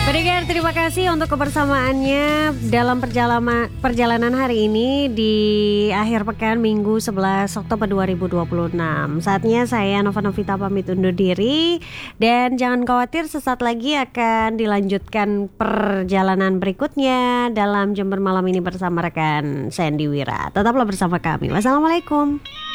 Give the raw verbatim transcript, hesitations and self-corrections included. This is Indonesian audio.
Pendengar, terima kasih untuk kebersamaannya dalam perjalanan perjalanan hari ini di akhir pekan Minggu sebelas Oktober dua ribu dua puluh enam. Saatnya saya Nova Novita pamit undur diri dan jangan khawatir, sesaat lagi akan dilanjutkan perjalanan berikutnya dalam Jember Malam ini bersama rekan Sandy Wira. Tetaplah bersama kami. Wassalamualaikum.